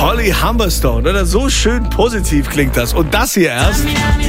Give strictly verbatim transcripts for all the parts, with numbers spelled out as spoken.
Holly Humberstone, oder? So schön positiv klingt das. Und das hier erst.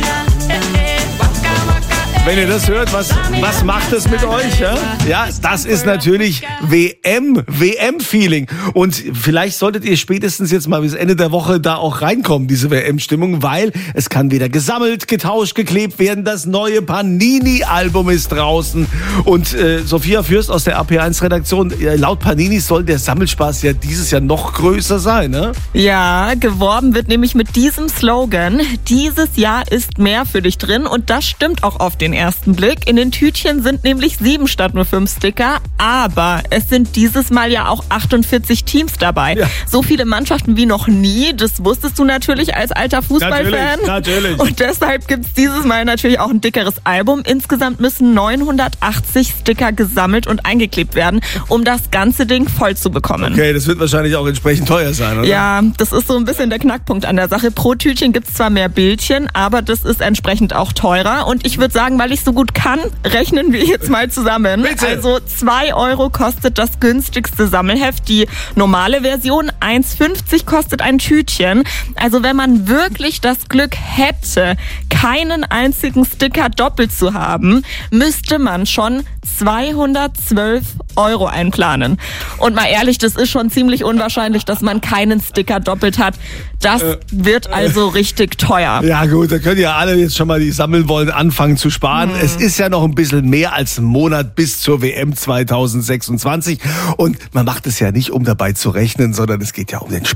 Wenn ihr das hört, was, was macht es mit euch? Ja? ja, das ist natürlich W M, W M-Feeling. Und vielleicht solltet ihr spätestens jetzt mal bis Ende der Woche da auch reinkommen, diese W M-Stimmung, weil es kann wieder gesammelt, getauscht, geklebt werden. Das neue Panini-Album ist draußen. Und äh, Sophia Fürst aus der A P eins Redaktion, äh, laut Panini soll der Sammelspaß ja dieses Jahr noch größer sein, ne? Ja, geworben wird nämlich mit diesem Slogan: Dieses Jahr ist mehr für dich drin. Und das stimmt auch auf den ersten Blick. In den Tütchen sind nämlich sieben statt nur fünf Sticker, aber es sind dieses Mal ja auch achtundvierzig Teams dabei. Ja. So viele Mannschaften wie noch nie, das wusstest du natürlich als alter Fußballfan. Natürlich, natürlich. Und deshalb gibt es dieses Mal natürlich auch ein dickeres Album. Insgesamt müssen neunhundertachtzig Sticker gesammelt und eingeklebt werden, um das ganze Ding voll zu bekommen. Okay, das wird wahrscheinlich auch entsprechend teuer sein, oder? Ja, das ist so ein bisschen der Knackpunkt an der Sache. Pro Tütchen gibt es zwar mehr Bildchen, aber das ist entsprechend auch teurer. Und ich würde sagen, weil ich so gut kann, rechnen wir jetzt mal zusammen. Bitte. Also zwei Euro kostet das günstigste Sammelheft. Die normale Version eins fünfzig kostet ein Tütchen. Also wenn man wirklich das Glück hätte, keinen einzigen Sticker doppelt zu haben, müsste man schon zweihundertzwölf Euro einplanen. Und mal ehrlich, das ist schon ziemlich unwahrscheinlich, dass man keinen Sticker doppelt hat. Das äh, wird also äh, richtig teuer. Ja gut, da können ja alle jetzt schon mal, die sammeln wollen, anfangen zu sparen. Hm. Es ist ja noch ein bisschen mehr als ein Monat bis zur W M zweitausendsechsundzwanzig. Und man macht es ja nicht, um dabei zu rechnen, sondern es geht ja um den Spaß.